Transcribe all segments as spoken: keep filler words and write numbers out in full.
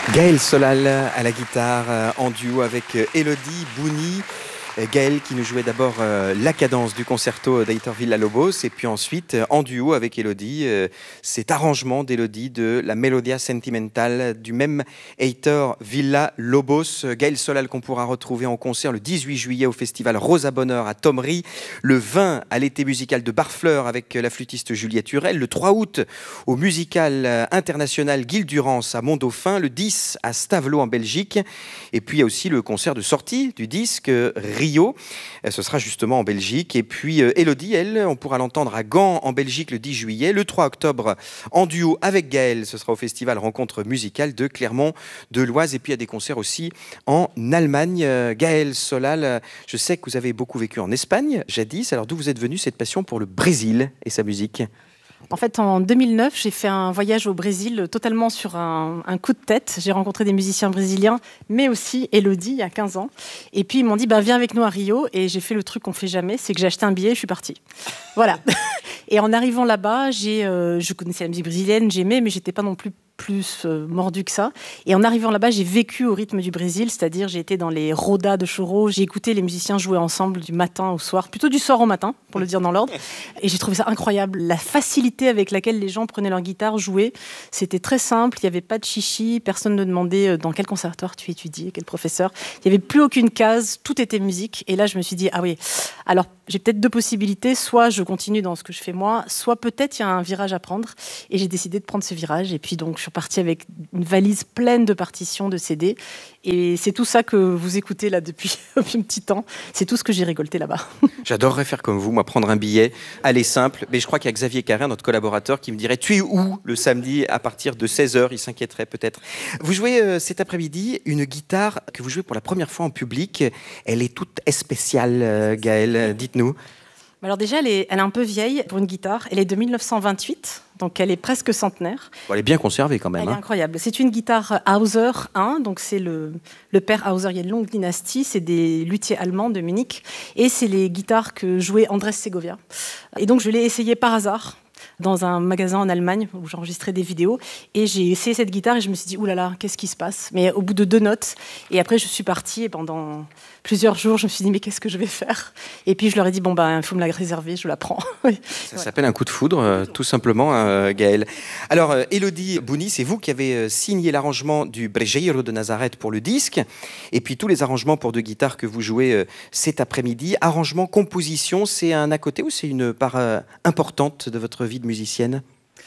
Gaël Solal à la guitare, en duo avec Elodie Bouni. Gaël qui nous jouait d'abord euh, la cadence du concerto d'Heitor Villa-Lobos et puis ensuite euh, en duo avec Elodie, euh, cet arrangement d'Elodie de la Melodia Sentimental du même Heitor Villa-Lobos. Gaël Solal qu'on pourra retrouver en concert le dix-huit juillet au festival Rosa Bonheur à Thomery, le vingt à l'été musical de Barfleur avec la flûtiste Juliette Hurel, le trois août au musical international Guil Durance à Mont-Dauphin, le dix à Stavelot en Belgique et puis il y a aussi le concert de sortie du disque Rio. Ce sera justement en Belgique. Et puis euh, Elodie, elle, on pourra l'entendre à Gand en Belgique le dix juillet. Le trois octobre, en duo avec Gaël, ce sera au festival Rencontre musicale de Clermont de l'Oise. Et puis il y a des concerts aussi en Allemagne. Euh, Gaël Solal, je sais que vous avez beaucoup vécu en Espagne, jadis. Alors d'où vous êtes venu cette passion pour le Brésil et sa musique ? En fait, en deux mille neuf, j'ai fait un voyage au Brésil totalement sur un, un coup de tête. J'ai rencontré des musiciens brésiliens, mais aussi Elodie, il y a quinze ans. Et puis, ils m'ont dit, bah, viens avec nous à Rio. Et j'ai fait le truc qu'on ne fait jamais, c'est que j'ai acheté un billet et je suis partie. Voilà. Et en arrivant là-bas, j'ai, euh, je connaissais la musique brésilienne, j'aimais, mais je n'étais pas non plus plus euh, mordu que ça. Et en arrivant là-bas, j'ai vécu au rythme du Brésil, c'est-à-dire j'ai été dans les rodas de choro, j'ai écouté les musiciens jouer ensemble du matin au soir, plutôt du soir au matin, pour le dire dans l'ordre. Et j'ai trouvé ça incroyable. La facilité avec laquelle les gens prenaient leur guitare, jouaient, c'était très simple, il n'y avait pas de chichi, personne ne demandait dans quel conservatoire tu étudies, quel professeur. Il n'y avait plus aucune case, tout était musique. Et là, je me suis dit, ah oui, alors j'ai peut-être deux possibilités, soit je continue dans ce que je fais moi, soit peut-être il y a un virage à prendre. Et j'ai décidé de prendre ce virage. Et puis donc, je suis partie avec une valise pleine de partitions, de C D. Et c'est tout ça que vous écoutez là depuis, depuis un petit temps. C'est tout ce que j'ai récolté là-bas. J'adorerais faire comme vous, moi, prendre un billet, aller simple. Mais je crois qu'il y a Xavier Carrère, notre collaborateur, qui me dirait « Tu es où le samedi à partir de seize heures ?» Il s'inquiéterait peut-être. Vous jouez euh, cet après-midi une guitare que vous jouez pour la première fois en public. Elle est toute spéciale, euh, Gaël. Dites-nous. Alors déjà, elle est, elle est un peu vieille pour une guitare. Elle est de mille neuf cent vingt-huit, donc elle est presque centenaire. Bon, elle est bien conservée quand même. Elle hein. est incroyable. C'est une guitare Hauser un, donc c'est le, le père Hauser. Il y a une longue dynastie, c'est des luthiers allemands de Munich. Et c'est les guitares que jouait Andrés Segovia. Et donc je l'ai essayée par hasard dans un magasin en Allemagne où j'enregistrais des vidéos. Et j'ai essayé cette guitare et je me suis dit, oulala, qu'est-ce qui se passe ? Mais au bout de deux notes, et après je suis partie et pendant plusieurs jours, je me suis dit, mais qu'est-ce que je vais faire ? Et puis je leur ai dit, bon, ben, il faut me la réserver, je la prends. Ça ouais. s'appelle un coup de foudre, euh, tout simplement, euh, Gaël. Alors, euh, Elodie Bouni, c'est vous qui avez euh, signé l'arrangement du Brejeiro de Nazareth pour le disque, et puis tous les arrangements pour deux guitares que vous jouez euh, cet après-midi. Arrangement, composition, c'est un à côté ou c'est une part euh, importante de votre vie de musicienne ?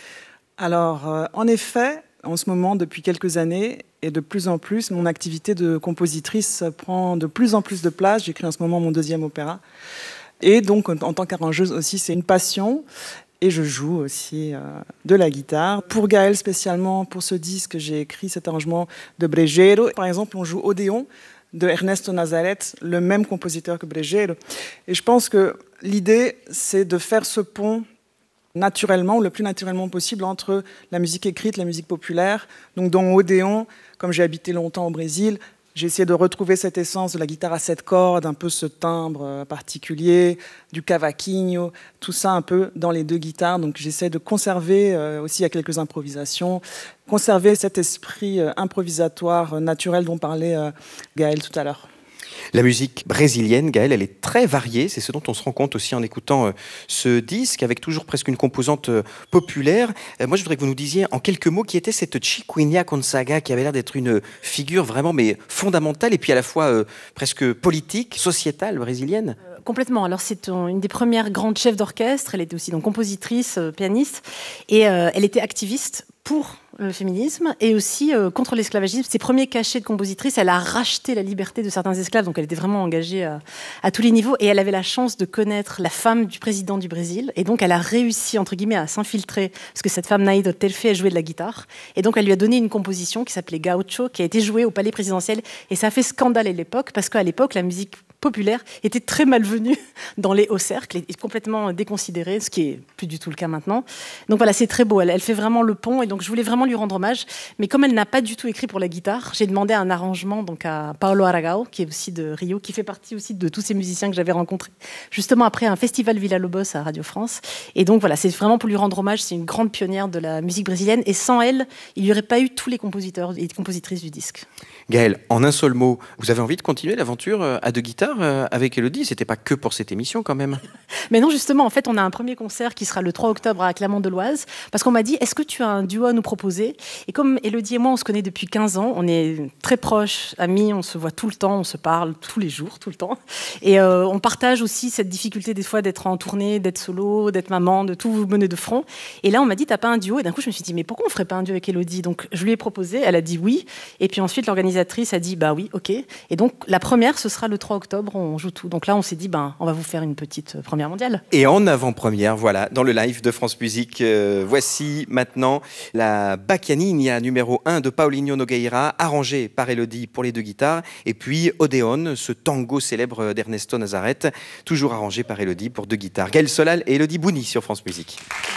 Alors, euh, en effet, en ce moment, depuis quelques années, et de plus en plus, mon activité de compositrice prend de plus en plus de place. J'écris en ce moment mon deuxième opéra. Et donc, en tant qu'arrangeuse aussi, c'est une passion. Et je joue aussi euh, de la guitare. Pour Gaël, spécialement, pour ce disque, j'ai écrit cet arrangement de Brejeiro. Par exemple, on joue Odéon de Ernesto Nazareth, le même compositeur que Brejeiro. Et je pense que l'idée, c'est de faire ce pont naturellement, ou le plus naturellement possible, entre la musique écrite, la musique populaire. Donc dans Odéon, comme j'ai habité longtemps au Brésil, j'ai essayé de retrouver cette essence de la guitare à sept cordes, un peu ce timbre particulier, du cavaquinho, tout ça un peu dans les deux guitares. Donc j'essaie de conserver, euh, aussi il y a quelques improvisations, conserver cet esprit euh, improvisatoire, euh, naturel dont parlait euh, Gaël tout à l'heure. La musique brésilienne, Gaël, elle est très variée. C'est ce dont on se rend compte aussi en écoutant euh, ce disque, avec toujours presque une composante euh, populaire. Euh, moi, je voudrais que vous nous disiez en quelques mots qui était cette Chiquinha Gonzaga, qui avait l'air d'être une figure vraiment mais fondamentale et puis à la fois euh, presque politique, sociétale brésilienne. Euh, complètement. Alors, c'est une des premières grandes chefs d'orchestre. Elle était aussi donc compositrice, euh, pianiste. Et euh, elle était activiste pour le féminisme et aussi euh, contre l'esclavagisme. Ses premiers cachets de compositrice, elle a racheté la liberté de certains esclaves, donc elle était vraiment engagée à, à tous les niveaux, et elle avait la chance de connaître la femme du président du Brésil, et donc elle a réussi, entre guillemets, à s'infiltrer, parce que cette femme, Naïdo Telfe, elle jouait de la guitare, et donc elle lui a donné une composition qui s'appelait Gaucho, qui a été jouée au palais présidentiel, et ça a fait scandale à l'époque, parce qu'à l'époque, la musique populaire était très malvenue dans les hauts cercles et complètement déconsidérée, ce qui est plus du tout le cas maintenant. Donc voilà, c'est très beau. Elle, elle fait vraiment le pont et donc je voulais vraiment lui rendre hommage. Mais comme elle n'a pas du tout écrit pour la guitare, j'ai demandé un arrangement donc à Paolo Aragao, qui est aussi de Rio, qui fait partie aussi de tous ces musiciens que j'avais rencontrés justement après un festival Villa-Lobos à Radio France. Et donc voilà, c'est vraiment pour lui rendre hommage. C'est une grande pionnière de la musique brésilienne et sans elle, il n'y aurait pas eu tous les compositeurs et compositrices du disque. Gaëlle, en un seul mot, vous avez envie de continuer l'aventure à deux guitares avec Élodie? C'était pas que pour cette émission quand même. Mais non, justement, en fait, on a un premier concert qui sera le trois octobre à Clermont-de-Loise, parce qu'on m'a dit, est-ce que tu as un duo à nous proposer? Et comme Élodie et moi, on se connaît depuis quinze ans, on est très proches, amis, on se voit tout le temps, on se parle tous les jours, tout le temps. Et euh, on partage aussi cette difficulté des fois d'être en tournée, d'être solo, d'être maman, de tout mener de front. Et là, on m'a dit, t'as pas un duo? Et d'un coup, je me suis dit, mais pourquoi on ferait pas un duo avec Élodie? Donc, je lui ai proposé, elle a dit oui. Et puis ensuite, l'organisatrice a dit, bah oui, ok. Et donc, la première, ce sera le trois octobre, on joue tout. Donc là, on s'est dit, ben, on va vous faire une petite première mondiale. Et en avant-première, voilà, dans le live de France Musique, euh, voici maintenant la Bacchianina numéro un de Paulinho Nogueira, arrangée par Élodie pour les deux guitares, et puis Odéon, ce tango célèbre d'Ernesto Nazareth, toujours arrangé par Élodie pour deux guitares. Gaëlle Solal et Élodie Bouni sur France Musique.